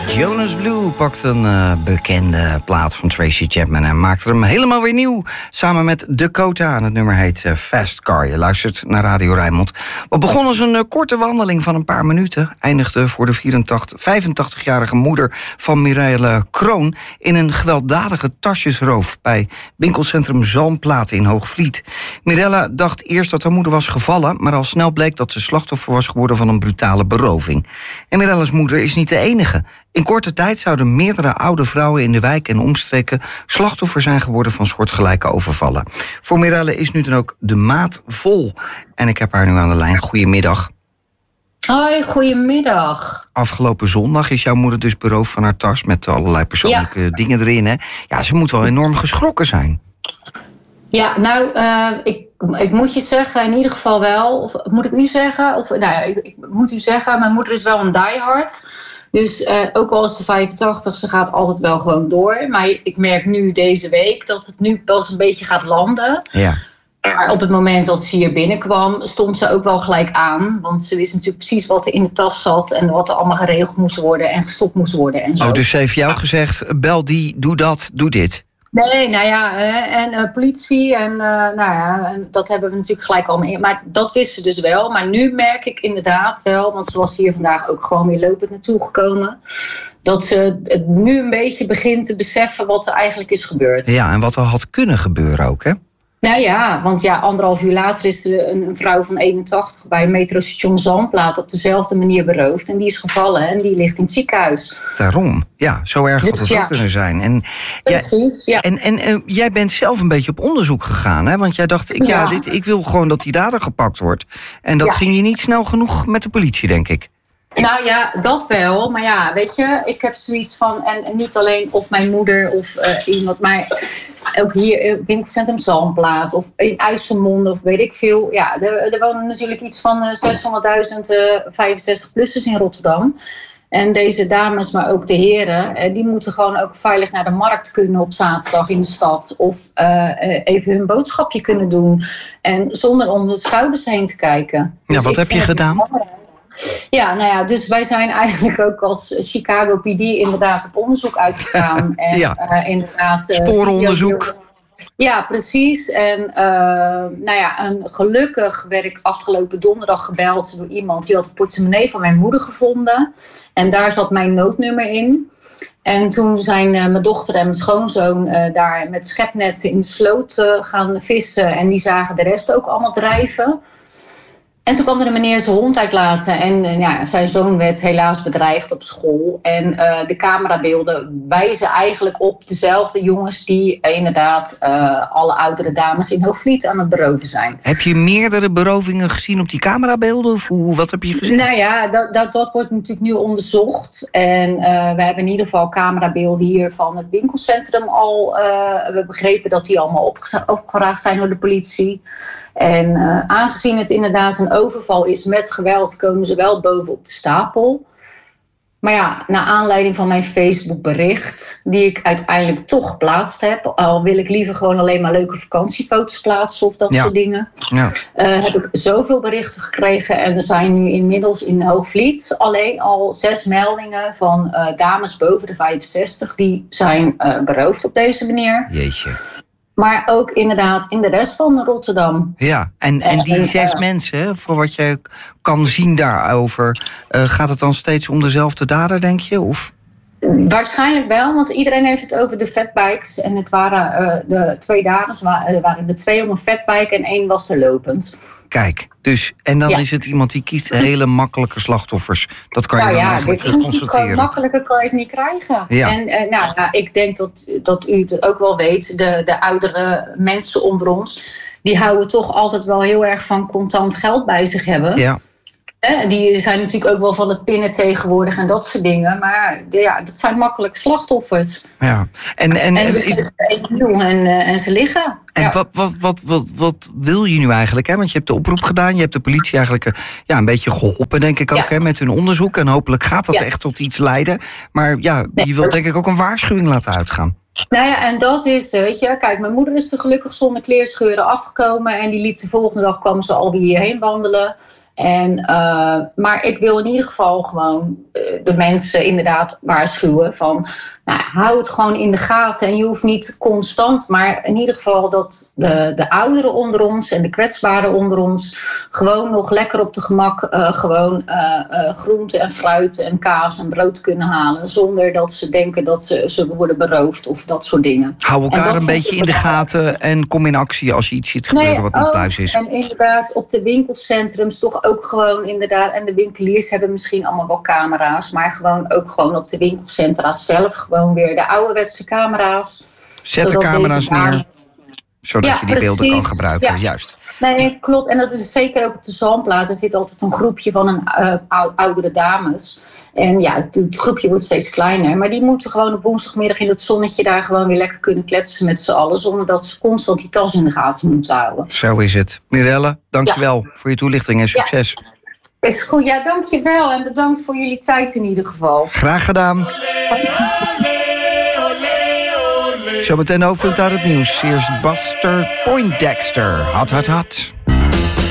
Jonas Blue pakt een bekende plaat van Tracy Chapman en maakte hem helemaal weer nieuw samen met Dakota. En het nummer heet Fast Car. Je luistert naar Radio Rijnmond. Wat begon als een korte wandeling van een paar minuten, eindigde voor de 85-jarige moeder van Mireille Kroon in een gewelddadige tasjesroof bij winkelcentrum Zalmplaat in Hoogvliet. Mireille dacht eerst dat haar moeder was gevallen, maar al snel bleek dat ze slachtoffer was geworden van een brutale beroving. En Mireille's moeder is niet de enige. In korte tijd zouden meerdere oude vrouwen in de wijk en omstreken slachtoffer zijn geworden van soortgelijke overvallen. Voor Mireille is nu dan ook de maat vol. En ik heb haar nu aan de lijn. Goedemiddag. Hoi, goedemiddag. Afgelopen zondag is jouw moeder dus beroofd van haar tas met allerlei persoonlijke dingen erin. Hè? Ja, ze moet wel enorm geschrokken zijn. Ja, nou, ik moet je zeggen, in ieder geval wel. Of moet ik u zeggen? Of, nou ja, ik moet u zeggen, mijn moeder is wel een diehard. Dus ook al is ze 85, ze gaat altijd wel gewoon door. Maar ik merk nu deze week dat het nu wel eens een beetje gaat landen. Ja. Maar op het moment dat ze hier binnenkwam, stond ze ook wel gelijk aan. Want ze wist natuurlijk precies wat er in de tas zat en wat er allemaal geregeld moest worden en gestopt moest worden en zo. Oh, dus ze heeft jou gezegd, bel die, doe dat, doe dit. Nee, nou ja, en politie en nou ja, dat hebben we natuurlijk gelijk allemaal in. Maar dat wist ze dus wel. Maar nu merk ik inderdaad wel, want ze was hier vandaag ook gewoon weer lopend naartoe gekomen, dat ze het nu een beetje begint te beseffen wat er eigenlijk is gebeurd. Ja, en wat er had kunnen gebeuren ook, hè? Nou ja, want ja, 1,5 uur later is er een vrouw van 81 bij metrostation Zalmplaat op dezelfde manier beroofd. En die is gevallen en die ligt in het ziekenhuis. Daarom, ja, zo erg had het ook kunnen zijn. En, precies, ja. En jij bent zelf een beetje op onderzoek gegaan, hè? Want jij dacht, ik wil gewoon dat die dader gepakt wordt. En dat ging je niet snel genoeg met de politie, denk ik. Nou ja, dat wel. Maar ja, weet je, ik heb zoiets van, en niet alleen of mijn moeder of iemand, maar ook hier in winkelcentrum Zalmplaat of in IJsselmonde of weet ik veel. Ja, er wonen natuurlijk iets van 600.000 65-plussers in Rotterdam. En deze dames, maar ook de heren, die moeten gewoon ook veilig naar de markt kunnen op zaterdag in de stad. Of even hun boodschapje kunnen doen. En zonder om de schouders heen te kijken. Ja, dus wat heb je gedaan? Ja, nou ja, dus wij zijn eigenlijk ook als Chicago PD inderdaad op onderzoek uitgegaan. En inderdaad, sporenonderzoek. Ja, precies. En nou ja, gelukkig werd ik afgelopen donderdag gebeld door iemand die had de portemonnee van mijn moeder gevonden. En daar zat mijn noodnummer in. En toen zijn mijn dochter en mijn schoonzoon daar met schepnetten in de sloot gaan vissen. En die zagen de rest ook allemaal drijven. En toen kwam er een meneer zijn hond uitlaten. En zijn zoon werd helaas bedreigd op school. En de camerabeelden wijzen eigenlijk op dezelfde jongens die inderdaad alle oudere dames in Hoogvliet aan het beroven zijn. Heb je meerdere berovingen gezien op die camerabeelden? Of wat heb je gezien? Nou ja, dat wordt natuurlijk nu onderzocht. En we hebben in ieder geval camerabeelden hier van het winkelcentrum al. We begrepen dat die allemaal opgeraakt zijn door de politie. En aangezien het inderdaad een overval is met geweld, komen ze wel bovenop de stapel. Maar ja, naar aanleiding van mijn Facebook bericht, die ik uiteindelijk toch geplaatst heb, al wil ik liever gewoon alleen maar leuke vakantiefoto's plaatsen of dat soort dingen, heb ik zoveel berichten gekregen. En er zijn nu inmiddels in Hoogvliet alleen al 6 meldingen van dames boven de 65 die zijn beroofd op deze manier. Jeetje. Maar ook inderdaad in de rest van Rotterdam. Ja, en die 6 mensen, voor wat je kan zien daarover, gaat het dan steeds om dezelfde dader, denk je? Of? Waarschijnlijk wel, want iedereen heeft het over de fatbikes. En het waren de 2 daders, er waren er 2 op een fatbike en 1 was er lopend. Kijk, dus, en dan is het iemand die kiest hele makkelijke slachtoffers. Dat kan je dan eigenlijk constateren. Makkelijker kan je het niet krijgen. Ja. En ik denk dat u het ook wel weet. De oudere mensen onder ons, die houden toch altijd wel heel erg van contant geld bij zich hebben. Ja. Die zijn natuurlijk ook wel van het pinnen tegenwoordig en dat soort dingen. Maar dat zijn makkelijke slachtoffers. Ja. En ze liggen. En wat wil je nu eigenlijk? Hè? Want je hebt de oproep gedaan, je hebt de politie eigenlijk een beetje geholpen, denk ik ook, hè, met hun onderzoek. En hopelijk gaat dat echt tot iets leiden. Maar je wilt denk ik ook een waarschuwing laten uitgaan. Nou ja, en dat is, weet je, kijk, mijn moeder is er gelukkig zonder kleerscheuren afgekomen. En die liep de volgende dag, kwam ze alweer hierheen wandelen. Maar ik wil in ieder geval gewoon de mensen inderdaad waarschuwen van... Nou, hou het gewoon in de gaten. En je hoeft niet constant, maar in ieder geval dat de ouderen onder ons en de kwetsbaren onder ons gewoon nog lekker op de gemak groente en fruit en kaas en brood kunnen halen. Zonder dat ze denken dat ze worden beroofd of dat soort dingen. Hou elkaar een beetje in de gaten en kom in actie als je iets ziet gebeuren wat niet pluis is. En inderdaad op de winkelcentrums toch ook gewoon inderdaad. En de winkeliers hebben misschien allemaal wel camera's. Maar gewoon ook gewoon op de winkelcentra's zelf gewoon weer de ouderwetse camera's. Zet de camera's neer, zodat je die beelden kan gebruiken. Ja. Juist. Nee, klopt. En dat is zeker ook op de Zalmplaat. Er zit altijd een groepje van oudere dames. En ja, het groepje wordt steeds kleiner. Maar die moeten gewoon op woensdagmiddag in het zonnetje daar gewoon weer lekker kunnen kletsen met z'n allen. Zonder dat ze constant die tas in de gaten moeten houden. Zo is het. Mirelle, dankjewel voor je toelichting en succes. Ja. Is goed, ja, dankjewel. En bedankt voor jullie tijd in ieder geval. Graag gedaan. Zometeen de hoofdpunt uit het nieuws. Eerst Buster Poindexter. Hot, hot, hot.